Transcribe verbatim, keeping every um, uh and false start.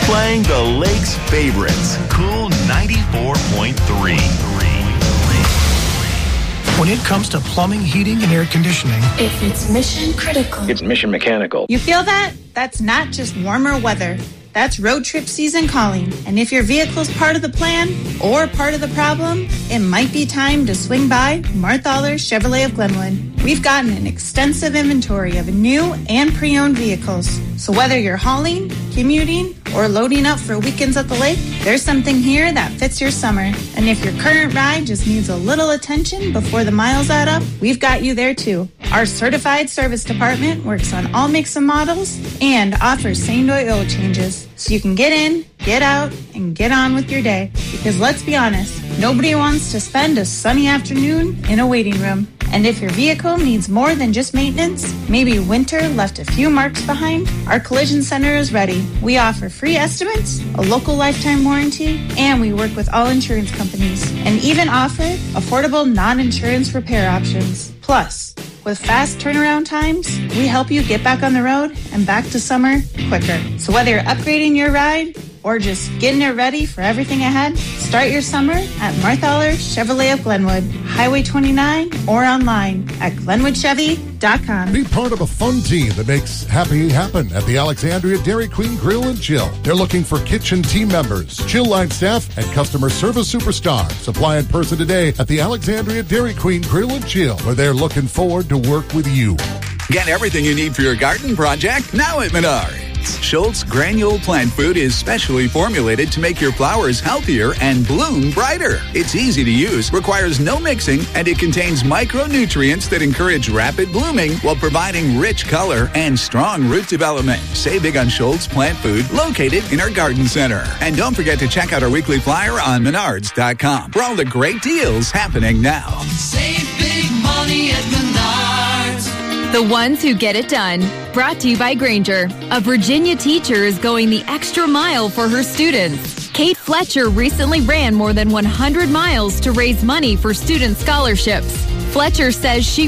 Playing the Lake's favorites. Cool ninety-four point three. When it comes to plumbing, heating, and air conditioning, if it's mission critical, it's mission mechanical. You feel that? That's not just warmer weather. That's road trip season calling. And if your vehicle's part of the plan or part of the problem, it might be time to swing by Marthaler Chevrolet of Glenwood. We've gotten an extensive inventory of new and pre-owned vehicles. So whether you're hauling, commuting, or loading up for weekends at the lake, there's something here that fits your summer. And if your current ride just needs a little attention before the miles add up, we've got you there too. Our certified service department works on all makes and models and offers same-day oil changes. So you can get in, get out, and get on with your day. Because let's be honest, nobody wants to spend a sunny afternoon in a waiting room. And if your vehicle needs more than just maintenance, maybe winter left a few marks behind, our Collision Center is ready. We offer free estimates, a local lifetime warranty, and we work with all insurance companies and even offer affordable non-insurance repair options. Plus, with fast turnaround times, we help you get back on the road and back to summer quicker. So whether you're upgrading your ride or just getting it ready for everything ahead, start your summer at Marthaler Chevrolet of Glenwood, Highway twenty-nine, or online at glenwood chevy dot com. Be part of a fun team that makes happy happen at the Alexandria Dairy Queen Grill and Chill. They're looking for kitchen team members, chill line staff, and customer service superstars. Apply in person today at the Alexandria Dairy Queen Grill and Chill, where they're looking forward to work with you. Get everything you need for your garden project now at Menards. Schultz Granule Plant Food is specially formulated to make your flowers healthier and bloom brighter. It's easy to use, requires no mixing, and it contains micronutrients that encourage rapid blooming while providing rich color and strong root development. Save big on Schultz Plant Food, located in our garden center. And don't forget to check out our weekly flyer on menards dot com for all the great deals happening now. Save big money at Menards. The ones who get it done. Brought to you by Granger. A Virginia teacher is going the extra mile for her students. Kate Fletcher recently ran more than one hundred miles to raise money for student scholarships. Fletcher says she